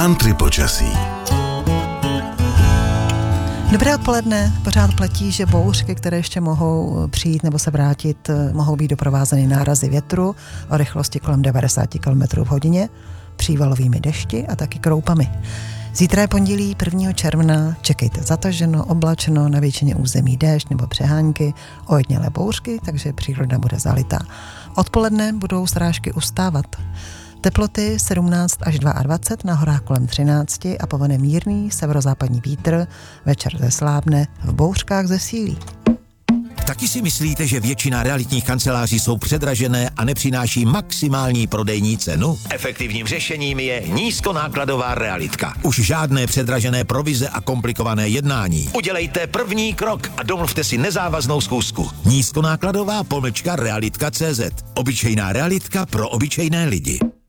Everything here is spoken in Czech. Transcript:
Country počasí. Dobré odpoledne. Pořád platí, že bouřky, které ještě mohou přijít nebo se vrátit, mohou být doprovázeny nárazy větru o rychlosti kolem 90 km v hodině, přívalovými dešti a taky kroupami. Zítra je pondělí 1. června, čekejte zataženo, oblačeno, na většině území déšť nebo přehánky, ojedinělé bouřky, takže příroda bude zalitá. Odpoledne budou srážky ustávat. Teploty 17 až 22, na horách kolem 13 a povane mírný severozápadní vítr, večer zeslábne, v bouřkách zesílí. Taky si myslíte, že většina realitních kanceláří jsou předražené a nepřináší maximální prodejní cenu? Efektivním řešením je nízkonákladová realitka. Už žádné předražené provize a komplikované jednání. Udělejte první krok a domluvte si nezávaznou schůzku. Nízkonákladová _realitka.cz. Obyčejná realitka pro obyčejné lidi.